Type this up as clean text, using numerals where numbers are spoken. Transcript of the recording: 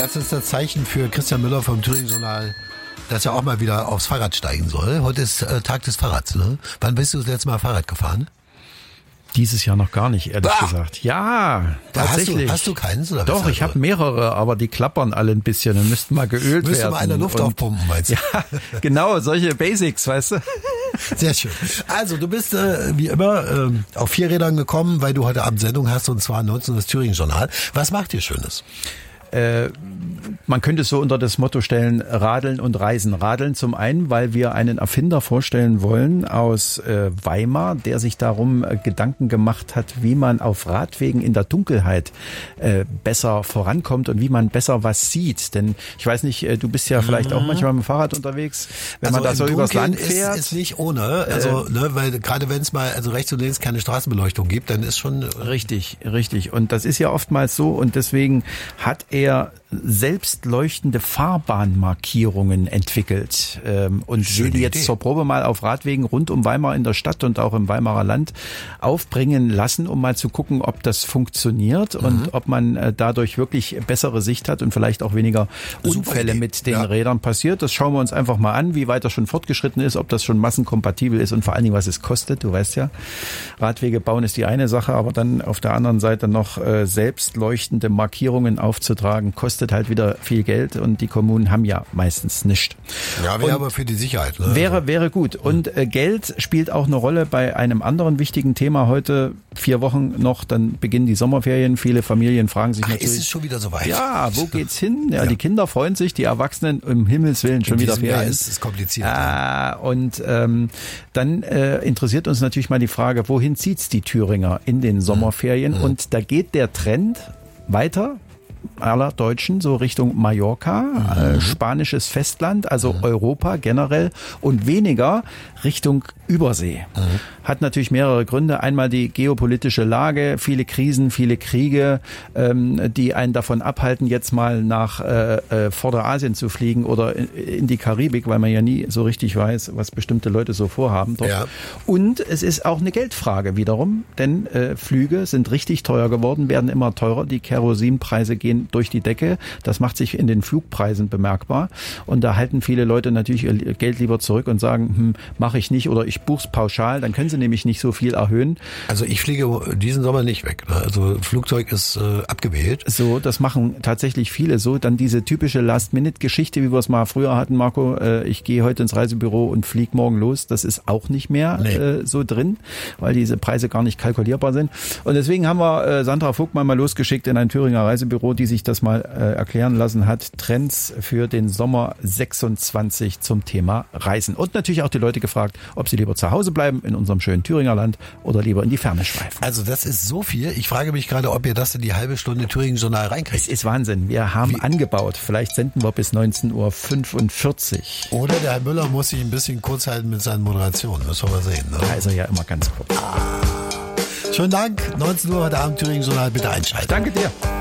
Das ist das Zeichen für Christian Müller vom Thüringen-Journal, dass er auch mal wieder aufs Fahrrad steigen soll. Heute ist Tag des Fahrrads, ne? Wann bist du das letzte Mal Fahrrad gefahren? Dieses Jahr noch gar nicht, ehrlich gesagt. Ja, tatsächlich. Hast du keins? Oder doch, ich habe mehrere, aber die klappern alle ein bisschen und müssten mal geölt werden. Müsste mal einer Luft aufpumpen, meinst du? Ja, genau, solche Basics, weißt du. Sehr schön. Also du bist wie immer auf 4 Rädern gekommen, weil du heute Abend Sendung hast, und zwar 19 das Thüringen-Journal. Was macht ihr Schönes? Man könnte es so unter das Motto stellen, Radeln und Reisen. Radeln zum einen, weil wir einen Erfinder vorstellen wollen aus Weimar, der sich darum Gedanken gemacht hat, wie man auf Radwegen in der Dunkelheit besser vorankommt und wie man besser was sieht. Denn ich weiß nicht, du bist ja vielleicht auch manchmal mit dem Fahrrad unterwegs, wenn man da so übers Land fährt. Ist nicht ohne, also weil gerade wenn es mal rechts und links keine Straßenbeleuchtung gibt, dann ist schon... Richtig. Und das ist ja oftmals so, und deswegen hat er selbst leuchtende Fahrbahnmarkierungen entwickelt und will die jetzt zur Probe mal auf Radwegen rund um Weimar in der Stadt und auch im Weimarer Land aufbringen lassen, um mal zu gucken, ob das funktioniert und ob man dadurch wirklich bessere Sicht hat und vielleicht auch weniger Unfälle mit den Rädern passiert. Das schauen wir uns einfach mal an, wie weit das schon fortgeschritten ist, ob das schon massenkompatibel ist und vor allen Dingen, was es kostet. Du weißt ja, Radwege bauen ist die eine Sache, aber dann auf der anderen Seite noch selbst leuchtende Markierungen aufzutragen, kostet halt wieder viel Geld, und die Kommunen haben ja meistens nichts. Ja, wäre aber für die Sicherheit. Ne? Wäre gut. Und Geld spielt auch eine Rolle bei einem anderen wichtigen Thema. Heute 4 Wochen noch, dann beginnen die Sommerferien. Viele Familien fragen sich natürlich... Ist es schon wieder soweit? Ja, wo geht's hin? Ja, die Kinder freuen sich, die Erwachsenen im Himmelswillen schon wieder Ferien. Ja, ist kompliziert. Und dann interessiert uns natürlich mal die Frage, wohin zieht's die Thüringer in den Sommerferien? Und da geht der Trend weiter aller Deutschen so Richtung Mallorca, spanisches Festland, also Europa generell, und weniger Richtung Übersee. Hat natürlich mehrere Gründe. Einmal die geopolitische Lage, viele Krisen, viele Kriege, die einen davon abhalten, jetzt mal nach Vorderasien zu fliegen oder in die Karibik, weil man ja nie so richtig weiß, was bestimmte Leute so vorhaben dort. Ja. Und es ist auch eine Geldfrage wiederum, denn Flüge sind richtig teuer geworden, werden immer teurer. Die Kerosinpreise gehen durch die Decke. Das macht sich in den Flugpreisen bemerkbar. Und da halten viele Leute natürlich ihr Geld lieber zurück und sagen, mache ich nicht, oder ich buch's pauschal. Dann können sie nämlich nicht so viel erhöhen. Also ich fliege diesen Sommer nicht weg. Also Flugzeug ist abgewählt. So, das machen tatsächlich viele so. Dann diese typische Last-Minute-Geschichte, wie wir es mal früher hatten, Marco. Ich gehe heute ins Reisebüro und fliege morgen los. Das ist auch nicht mehr so drin, weil diese Preise gar nicht kalkulierbar sind. Und deswegen haben wir Sandra Vogtmann mal losgeschickt in ein Thüringer Reisebüro, die sich das mal erklären lassen hat. Trends für den Sommer 26 zum Thema Reisen. Und natürlich auch die Leute gefragt, ob sie lieber zu Hause bleiben in unserem schönen Thüringer Land oder lieber in die Ferne schweifen. Also das ist so viel. Ich frage mich gerade, ob ihr das in die halbe Stunde Thüringen-Journal reinkriegt. Es ist Wahnsinn. Wir haben angebaut. Vielleicht senden wir bis 19:45 Uhr. Oder der Herr Müller muss sich ein bisschen kurz halten mit seinen Moderationen. Das wollen wir sehen. Ne? Da ist er ja immer ganz kurz. Schönen Dank. 19 Uhr heute Abend Thüringen-Journal. Bitte einschalten. Danke dir.